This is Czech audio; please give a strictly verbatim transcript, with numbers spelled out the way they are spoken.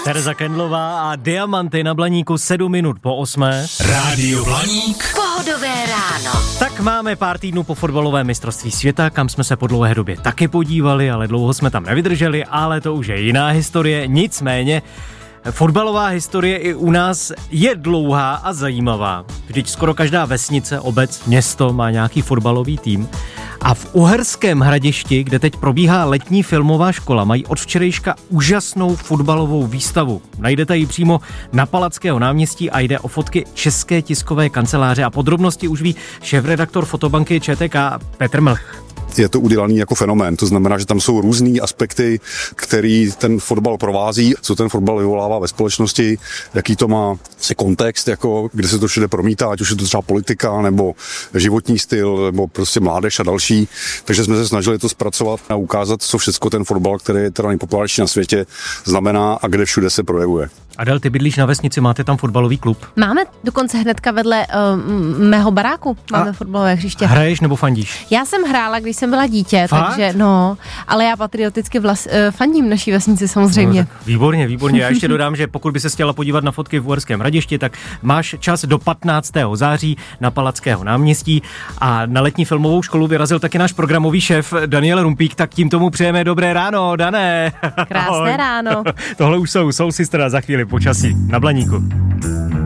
Tereza Kendlová a Diamanty na Blaníku sedm minut po osmé. Rádio Blaník. Pohodové ráno. Tak máme pár týdnů po fotbalovém mistrovství světa, kam jsme se po dlouhé době taky podívali, ale dlouho jsme tam nevydrželi, ale to už je jiná historie. Nicméně fotbalová historie i u nás je dlouhá a zajímavá. Vždyť skoro každá vesnice, obec, město má nějaký fotbalový tým. A v Uherském Hradišti, kde teď probíhá letní filmová škola, mají od včerejška úžasnou fotbalovou výstavu. Najdete ji přímo na Palackého náměstí a jde o fotky České tiskové kanceláře a podrobnosti už ví šéfredaktor fotobanky ČTK Petr Mlch. Je to udělaný jako fenomén, to znamená, že tam jsou různý aspekty, který ten fotbal provází, co ten fotbal vyvolává ve společnosti, jaký to má se kontext, jako kde se to všude promítá, ať už je to třeba politika, nebo životní styl, nebo prostě mládež a další. Takže jsme se snažili to zpracovat a ukázat, co všechno ten fotbal, který je teda nejpopulárnější na světě, znamená a kde všude se projevuje. Adel, ty bydlíš na vesnici, máte tam fotbalový klub? Máme dokonce hnedka vedle uh, mého baráku, máme a fotbalové hřiště. Hraješ nebo fandíš? Já jsem hrála, když jsem byla dítě, Fakt? takže no, ale já patrioticky vlas, uh, fandím naší vesnici samozřejmě. No, výborně, výborně. Já ještě dodám, že pokud by se chtěla podívat na fotky v Uherském Hradišti, tak máš čas do patnáctého září na Palackého náměstí a na letní filmovou školu vyrazil taky náš programový šéf Daniel Rumpík, tak tím tomu přejeme dobré ráno, Dané. Krásné ráno. Tohle už jsou Soul Sister za chvíli počasí na Blaníku.